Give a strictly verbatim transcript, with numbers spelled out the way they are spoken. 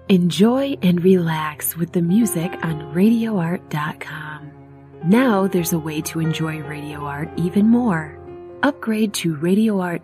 Enjoy and relax with the music on radio art dot com. Now there's a way to enjoy Radio Art even more. Upgrade to radio art